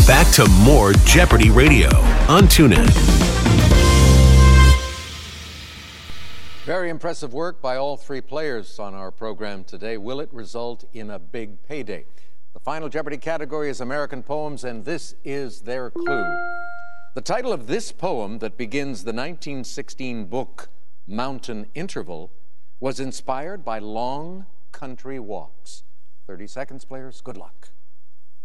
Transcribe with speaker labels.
Speaker 1: back to more Jeopardy Radio on TuneIn.
Speaker 2: Very impressive work by all three players on our program today. Will it result in a big payday? The final Jeopardy category is American poems, and this is their clue. The title of this poem that begins the 1916 book Mountain Interval was inspired by long country walks. 30 seconds, players. Good luck.